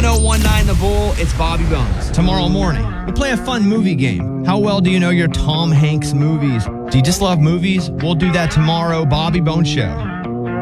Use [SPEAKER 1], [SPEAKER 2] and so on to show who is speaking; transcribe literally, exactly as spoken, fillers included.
[SPEAKER 1] oh one nine The Bull, it's Bobby Bones.
[SPEAKER 2] Tomorrow morning, we'll play a fun movie game. How well do you know your Tom Hanks movies? Do you just love movies? We'll do that tomorrow, Bobby Bones Show.